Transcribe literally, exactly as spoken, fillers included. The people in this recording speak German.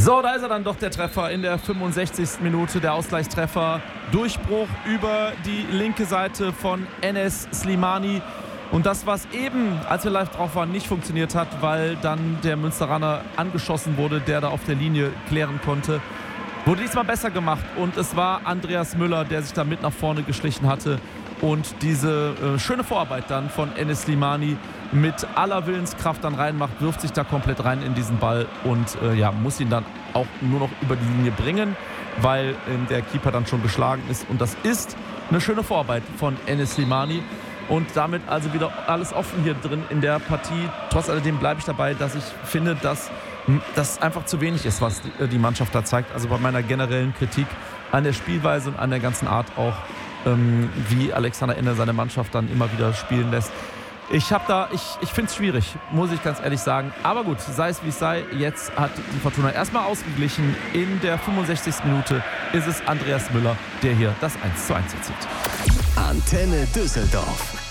So, da ist er dann doch, der Treffer in der fünfundsechzigsten Minute, der Ausgleichstreffer. Durchbruch über die linke Seite von Enes Slimani. Und das, was eben, als wir live drauf waren, nicht funktioniert hat, weil dann der Münsteraner angeschossen wurde, der da auf der Linie klären konnte, wurde diesmal besser gemacht. Und es war Andreas Müller, der sich da mit nach vorne geschlichen hatte. Und diese äh, schöne Vorarbeit dann von Enes Slimani mit aller Willenskraft dann reinmacht, wirft sich da komplett rein in diesen Ball und äh, ja, muss ihn dann auch nur noch über die Linie bringen, weil äh, der Keeper dann schon geschlagen ist. Und das ist eine schöne Vorarbeit von Enes Slimani. Und damit also wieder alles offen hier drin in der Partie. Trotz alledem bleibe ich dabei, dass ich finde, dass das einfach zu wenig ist, was die, die Mannschaft da zeigt. Also bei meiner generellen Kritik an der Spielweise und an der ganzen Art auch, ähm, wie Alexander Enne seine Mannschaft dann immer wieder spielen lässt. Ich habe da, ich, ich finde es schwierig, muss ich ganz ehrlich sagen. Aber gut, sei es wie es sei, jetzt hat die Fortuna erstmal ausgeglichen. In der fünfundsechzigsten Minute ist es Andreas Müller, der hier das eins zu eins erzielt. Antenne Düsseldorf.